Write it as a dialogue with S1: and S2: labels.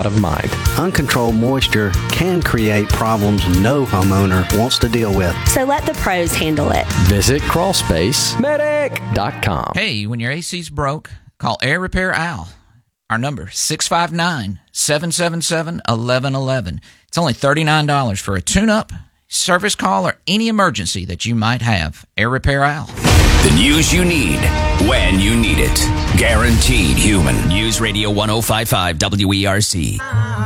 S1: of mind.
S2: Uncontrolled moisture can create problems no homeowner wants to deal with.
S3: So let the pros handle it.
S1: Visit crawlspacemedic.com.
S4: Hey, when your AC's broke, call Air Repair Al. Our number, 659-777-1111. It's only $39 for a tune-up, service call, or any emergency that you might have. Air Repair Al.
S5: The news you need when you need it. Guaranteed human. News Radio 105.5 WERC.